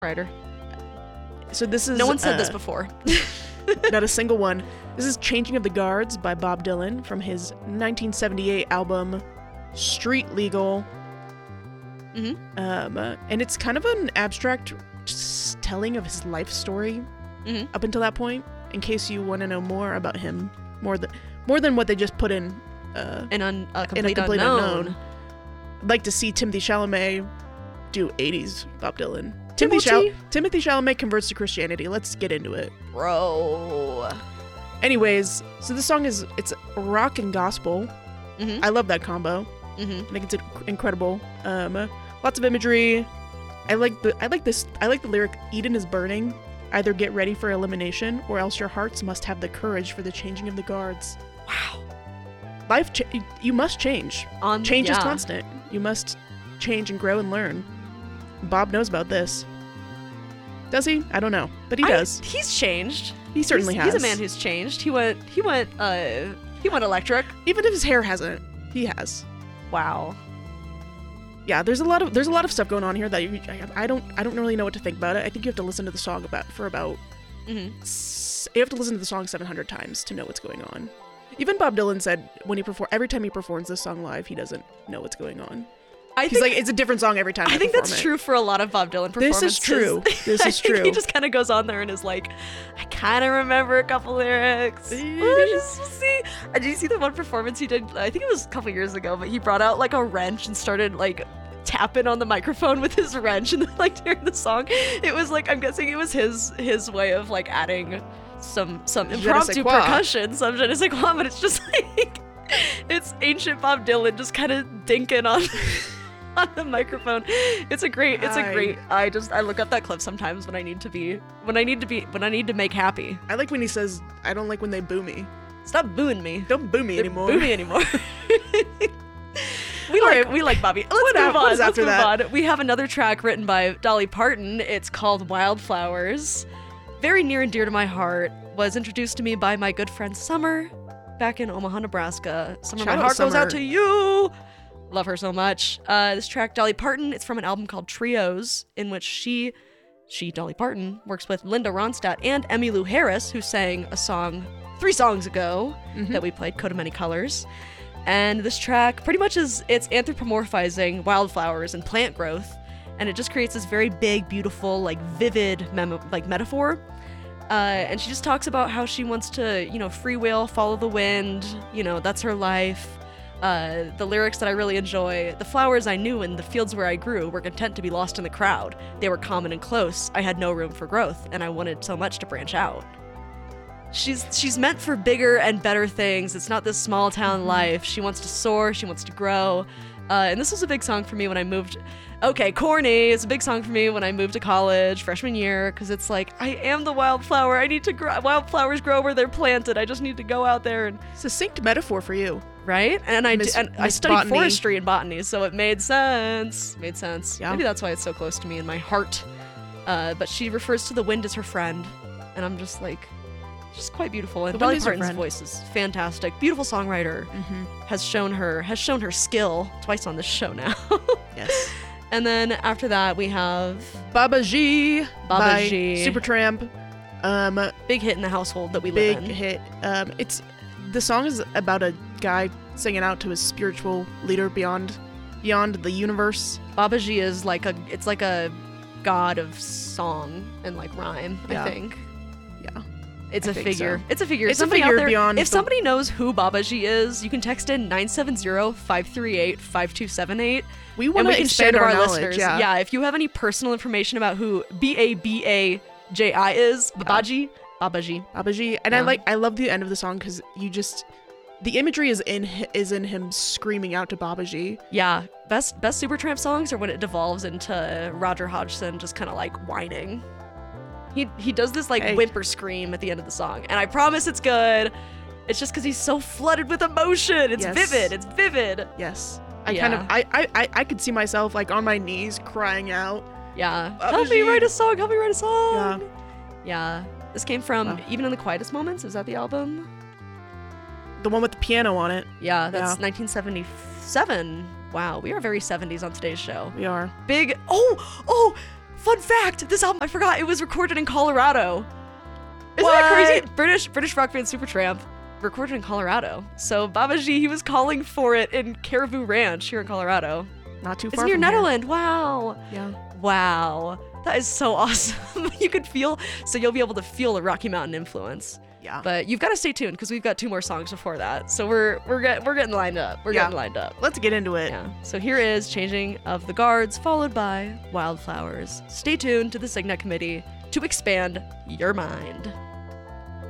Writer. So this is... No one said this before. Not a single one. This is Changing of the Guards by Bob Dylan from his 1978 album Street Legal. Mm-hmm. And it's kind of an abstract telling of his life story up until that point, in case you want to know more about him, more than what they just put in a complete unknown. I'd like to see Timothy Chalamet do 80s Bob Dylan. Timothy Chalamet converts to Christianity. Let's get into it. Bro. Anyways, so this song it's rock and gospel. I love that combo. I think it's incredible. Lots of imagery. I like the lyric, Eden is burning. Either get ready for elimination or else your hearts must have the courage for the changing of the guards. Wow. You must change. Change is constant. You must change and grow and learn. Bob knows about this. Does he? I don't know, but he does. He's changed. He certainly has. He's a man who's changed. He went electric. Even if his hair hasn't, he has. Wow. Yeah, there's a lot of stuff going on here that I don't really know what to think about it. I think you have to listen to the song you have to listen to the song 700 times to know what's going on. Even Bob Dylan said every time he performs this song live, he doesn't know what's going on. He's like, it's a different song every time. I think that's true for a lot of Bob Dylan performances. This is true. He just kind of goes on there and is like, I kind of remember a couple lyrics. Did you see the one performance he did? I think it was a couple years ago, but he brought out like a wrench and started like tapping on the microphone with his wrench, and then like during the song, it was like, I'm guessing it was his way of like adding some impromptu percussion, some je ne sais quoi, but it's just like it's ancient Bob Dylan just kind of dinking on the microphone. It's a great I look up that clip sometimes when I need to make happy. I like when he says, I don't like when they boo me. Stop booing me. Don't boo me anymore. Boo me anymore. We like Bobby. Let's move on. We have another track written by Dolly Parton. It's called Wildflowers. Very near and dear to my heart. Was introduced to me by my good friend Summer back in Omaha, Nebraska. Summer, my heart goes out to you. Love her so much. This track, Dolly Parton, it's from an album called Trios, in which she, Dolly Parton, works with Linda Ronstadt and Emmylou Harris, who sang a song 3 songs ago that we played, Coat of Many Colors. And this track pretty much it's anthropomorphizing wildflowers and plant growth, and it just creates this very big, beautiful, like vivid metaphor. And she just talks about how she wants to, freewheel, follow the wind, that's her life. The lyrics that I really enjoy, the flowers I knew in the fields where I grew were content to be lost in the crowd. They were common and close. I had no room for growth, and I wanted so much to branch out. She's meant for bigger and better things. It's not this small town life. She wants to soar. She wants to grow. And this was a big song for me when I moved. Okay, corny. It's a big song for me when I moved to college, freshman year, because it's like, I am the wildflower. I need to grow. Wildflowers grow where they're planted. I just need to go out there and... Succinct metaphor for you. Right? And I studied forestry and botany, so it made sense. Yeah. Maybe that's why it's so close to me in my heart. But she refers to the wind as her friend, and I'm just like... Just quite beautiful, and Dolly Parton's voice is fantastic. Beautiful songwriter, has shown her skill twice on this show now. Yes. And then after that we have Baba G by Supertramp. Big hit in the household that we live in. Big hit. The song is about a guy singing out to his spiritual leader beyond the universe. Baba G is like a god of song and like rhyme. I think. Yeah. It's a figure. So. It's a figure. It's somebody a figure out there, beyond. If somebody knows who Babaji is, you can text in 970-538-5278. We want to expand our knowledge. Listeners. Yeah. If you have any personal information about who Babaji is, Babaji. And I love the end of the song because the imagery is in him screaming out to Babaji. Yeah. Best Supertramp songs are when it devolves into Roger Hodgson just kind of like whining. He does this like whimper scream at the end of the song, and I promise it's good. It's just because he's so flooded with emotion. It's vivid. It's vivid. Yes. I could see myself like on my knees crying out. Yeah. Help me write a song. Yeah. This came from Even in the Quietest Moments. Is that the album? The one with the piano on it. Yeah, that's 1977. Wow, we are very 70s on today's show. We are. Big. Fun fact, this album, I forgot, it was recorded in Colorado. Isn't What? that crazy? British rock band Supertramp recorded in Colorado. So Babaji, he was calling for it in Caribou Ranch here in Colorado. Not too It's far near from here. Netherlands. Wow. Yeah. Wow. That is so awesome. You could feel, so you'll be able to feel the Rocky Mountain influence. Yeah. But you've got to stay tuned because we've got 2 more songs before that. So we're getting lined up. We're getting lined up. Let's get into it. Yeah. So here is Changing of the Guards, followed by Wildflowers. Stay tuned to the Signet Committee to expand your mind.